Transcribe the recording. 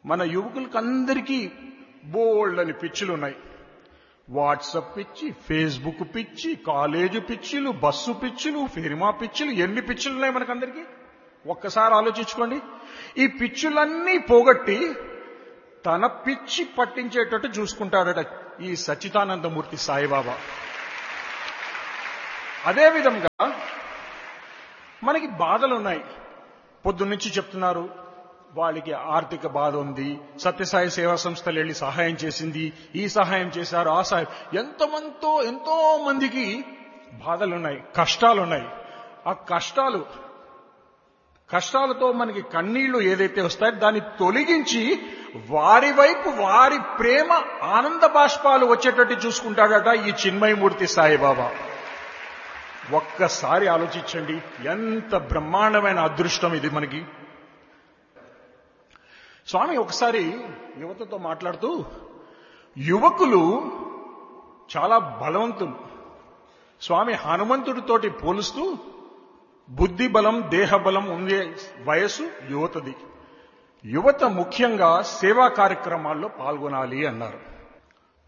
మన యువకులకందరికీ బోల్డ్ అని పిచ్చులు ఉన్నాయి. వాట్సాప్ పిచ్చి, ఫేస్బుక్ పిచ్చి, కాలేజీ పిచ్చిలు, బస్సు పిచ్చులు, ఫిర్మా పిచ్చులు, ఎన్ని పిచ్చులు ఉన్నాయి మనకందరికీ? ఒక్కసారి ఆలోచించుకోండి. ఈ పిచ్చులన్నీ పోగొట్టి తన పిచ్చి పట్టించేటట్టు చూసుకుంటాడట ఈ సచ్చిదానందమూర్తి సాయిబాబా. అదేవిధంగా మనకి బాధలున్నాయి. పొద్దున్నుంచి చెప్తున్నారు, వాళ్ళకి ఆర్థిక బాధ ఉంది, సత్యసాయి సేవా సంస్థలు వెళ్లి సహాయం చేసింది, ఈ సహాయం చేశారు, ఆ సహాయం, ఎంతో మందికి బాధలున్నాయి, కష్టాలున్నాయి. ఆ కష్టాలతో మనకి కన్నీళ్లు ఏదైతే వస్తాయో దాన్ని తొలగించి వారి వైపు వారి ప్రేమ ఆనంద బాష్పాలు వచ్చేటట్టు చూసుకుంటాడట ఈ చిన్మయమూర్తి సాయిబాబా. ఒక్కసారి ఆలోచించండి, ఎంత బ్రహ్మాండమైన అదృష్టం ఇది మనకి. స్వామి ఒకసారి యువతతో మాట్లాడుతూ, యువకులు చాలా బలవంతులు. స్వామి హనుమంతుడితోటి పోలుస్తూ, బుద్ధి బలం, దేహ బలం ఉండే వయసు యువతది. యువత ముఖ్యంగా సేవా కార్యక్రమాల్లో పాల్గొనాలి అన్నారు.